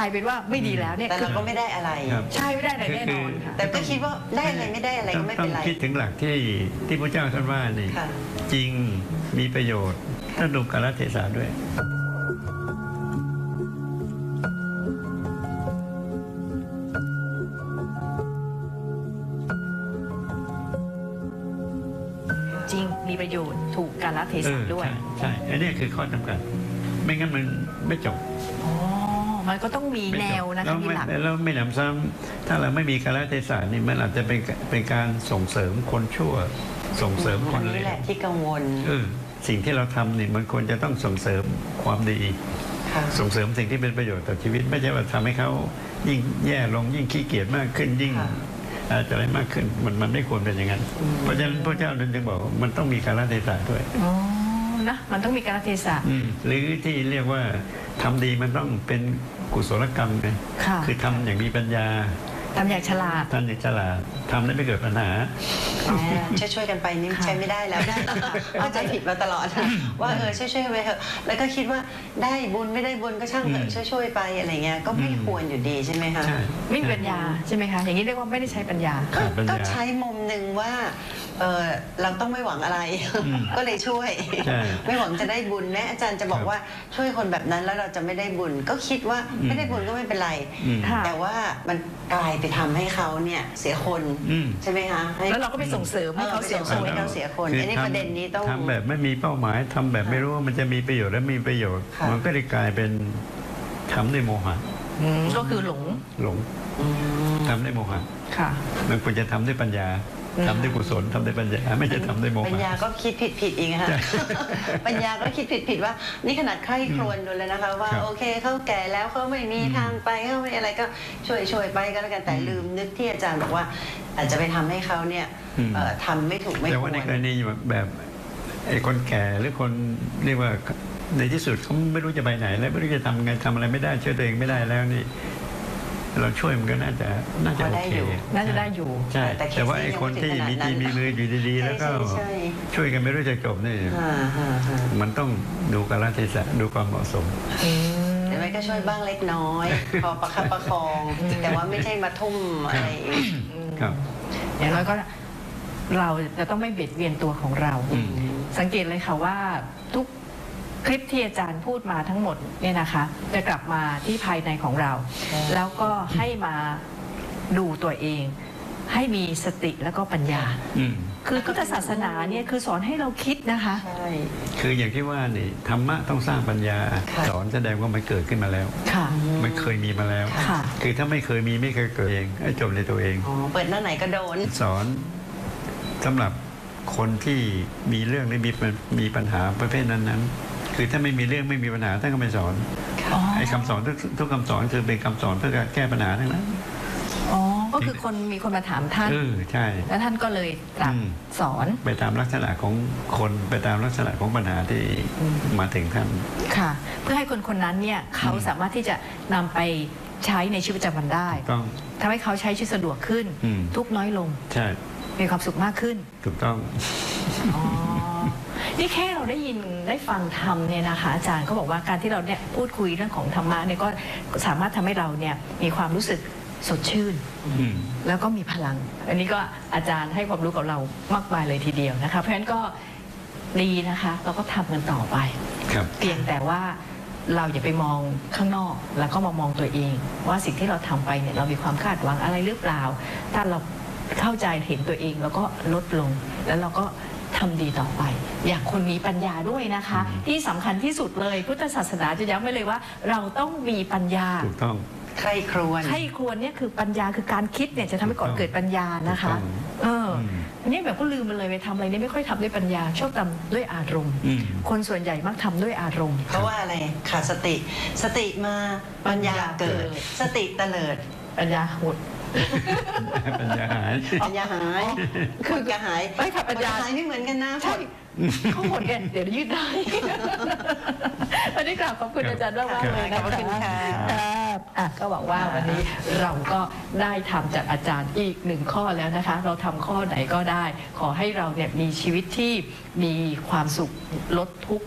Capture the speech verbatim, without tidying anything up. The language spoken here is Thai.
ลายเป็นว่าไม่ดีแล้วเนี่ยแต่เราก็ไม่ได้อะไรใช่ไม่ได้อะไรแน่นอนค่ะแต่ก็คิดว่าได้อะไรไม่ได้อะไรก็ไม่เป็นไรต้องคิดถึงหลักที่ที่พระเจ้าท่านว่านี่จริงมีประโยชน์ต้องดูกาลเทศะด้วยจริงมีประโยชน์ถูกกาลเทศะด้วยใช่อันนี้คือข้อจำกัดไม่งั้นมันไม่จบอ๋อมันก็ต้องมีแนวนะคะมีหลักแล้วไม่หนำซ้ำถ้าเราไม่มีกาลเทศะนี่มันอาจจะเป็นเป็นการส่งเสริมคนชั่วส่งเสริมคนเลวนี่แหละที่กังวลเออสิ่งที่เราทำนี่มันควรจะต้องส่งเสริมความดีส่งเสริมสิ่งที่เป็นประโยชน์ต่อชีวิตไม่ใช่ว่าทำให้เขายิ่งแย่ลงยิ่งขี้เกียจมากขึ้นยิ่งอะไรมากขึ้นมันมันไม่ควรเป็นอย่างนั้นเพราะฉะนั้นพระเจ้าจึงบอกมันต้องมีกาลเทศะด้วยอ๋อนะมันต้องมีกาลเทศะหรือที่เรียกว่าทำดีมันต้องเป็นกุศลกรรมไงคือทำอย่างมีปัญญาทำอย่างฉลาดทำอย่างฉลาดทำได้ไม่เกิดปัญหาช่วยช่วยกันไปนี่ใช้ไม่ได้แล้วเข้าใจผิดมาตลอดว่าเออช่วยช่วยไปเถอะแล้วก็คิดว่าได้บุญไม่ได้บุญก็ช่างเถอะช่วยช่วยไปอะไรเงี้ยก็ไม่ควรอยู่ดีใช่ไหมคะไม่มีปัญญาใช่ไหมคะอย่างนี้เรียกว่าไม่ได้ใช้ปัญญาก็ใช้มุมหนึ่งว่าเออเราต้องไม่หวังอะไรก็เลยช่วยไม่หวังจะได้บุญแม้อาจารย์จะบอกว่าช่วยคนแบบนั้นแล้วเราจะไม่ได้บุญก็คิดว่าไม่ได้บุญก็ไม่เป็นไรแต่ว่ามันกลายไปทำให้เขาเนี่ยเสียคนใช่ไหมคะแล้วเราก็ไปส่งเสริมให้เขาเสียคนให้เขาเสียคนอันนี้ประเด็นนี้ต้องทำแบบไม่มีเป้าหมายทำแบบไม่รู้ว่ามันจะมีประโยชน์และมีประโยชน์มันก็เลยกลายเป็นทำด้วยโมหะก็คือหลงหลงทำด้วยโมหะค่ะมันควรจะทำด้วยปัญญาทำด้วยกุศลทำด้วยปัญญาไม่ใช่ทำด้วยโมหะปัญญาก็คิดผิดผิดเองค่ะปัญญาก็คิดผิดผิดว่านี่ขนาดใคร่ครวญดูเลยนะคะว่าโอเคเขาแก่แล้วเขาไม่มีทางไปเขาไม่อะไรก็ช่วยช่วยไปก็แล้วกันแต่ลืมนึกที่อาจารย์บอกว่าอาจจะไปทำให้เขาเนี่ยทำไม่ถูกไม่ควรแต่ว่าในกรณีแบบไอ้คนแก่หรือคนเรียกว่าในที่สุดเขาไม่รู้จะไปไหนแล้วไม่รู้จะทำไงทำอะไรไม่ได้ช่วยตัวเองไม่ได้แล้วนี่เราช่วยมันก็น่าจะน่าจะโอเคน่าจะได้อยู่ใช่แต่ว่าไอ้คนที่มีทีมีมืออยู่ดีๆแล้วก็ช่วยกันไม่รู้จะจบนี่มันต้องดูกาลเทศะดูความเหมาะสมแต่ไม่ก็ช่วยบ้างเล็กน้อยพอประคับประคองแต่ว่าไม่ใช่มาทุ่มอะไรครับอย่างน้อยก็เราจะต้องไม่เบียดเบียนตัวของเราสังเกตเลยค่ะว่าทุกคลิปที่อาจารย์พูดมาทั้งหมดเนี่ยนะคะจะกลับมาที่ภายในของเราแล้วก็ให้มาดูตัวเองให้มีสติแล้วก็ปัญญาคือพุทธศาสนาเนี่ยคือสอนให้เราคิดนะคะใช่คืออย่างที่ว่านี่ธรรมะต้องสร้างปัญญาสอนแสดงว่ามันเกิดขึ้นมาแล้วมันเคยมีมาแล้วคือถ้าไม่เคยมีไม่เคยเกิดเองให้จบในตัวเองเปิดหน้าไหนก็โดนสอนสำหรับคนที่มีเรื่องหรือมีมีปัญหาประเภทนั้นๆคือถ้าไม่มีเรื่องไม่มีปัญหาท่านก็ไม่สอนไอ้คำสอนทุกทุกคำสอนคือเป็นคำสอนเพื่อการแก้ปัญหาทั้งนั้นอ๋อก็คือคนมีคนมาถามท่านเออใช่แล้วท่านก็เลยตรัสสอนไปตามลักษณะของคนไปตามลักษณะของปัญหาที่มาถึงท่านค่ะเพื่อให้คนคนนั้นเนี่ยเขาสามารถที่จะนำไปใช้ในชีวิตประจำวันได้ต้องทำให้เขาใช้ชีวิตสะดวกขึ้นทุกน้อยลงใช่มีความสุขมากขึ้นถูกต้องอ๋อนี่แค่เราได้ยินได้ฟังธรรมเนี่ยนะคะอาจารย์เขาบอกว่าการที่เราเนี่ยพูดคุยเรื่องของธรรมะเนี่ยก็สามารถทำให้เราเนี่ยมีความรู้สึกสดชื่นแล้วก็มีพลังอันนี้ก็อาจารย์ให้ความรู้กับเรามากมายเลยทีเดียวนะคะเพราะฉะนั้นก็ดีนะคะเราก็ทำกันต่อไปเพียงแต่ว่าเราอย่าไปมองข้างนอกแล้วก็มามองตัวเองว่าสิ่งที่เราทำไปเนี่ยเรามีความคาดหวังอะไรหรือเปล่าถ้าเราเข้าใจเห็นตัวเองแล้วก็ลดลงแล้วเราก็ทำดีต่อไปอยากคนมีปัญญาด้วยนะคะที่สำคัญที่สุดเลยพุทธศาสนาจะย้ำไว้เลยว่าเราต้องมีปัญญาถูกต้องใคร่ครวญใคร่ครวญเนี่ยคือปัญญาคือการคิดเนี่ยจะทำให้ก่อนเกิดปัญญานะคะเอออันนี้แบบก็ลืมไปเลยไปทำอะไรนี่ไม่ค่อยทำด้วยปัญญาชอบทำด้วยอารมณ์คนส่วนใหญ่มักทำด้วยอารมณ์เพราะว่าอะไรขาดสติสติมาปัญญาเกิดสติเตลิดปัญญาหดปัญญาหายปัญญาหายคือกระหายไม่ค่ะปัญญาหายไม่เหมือนกันนะใช่เขาหมดกันเดี๋ยวยืดได้วันนี้กราบขอบคุณอาจารย์มากเลยนะขอบคุณค่ะอ่ะก็หวังว่าวันนี้เราก็ได้ทำจากอาจารย์อีกหนึ่งข้อแล้วนะคะเราทำข้อไหนก็ได้ขอให้เราเนี่ยมีชีวิตที่มีความสุขลดทุกข์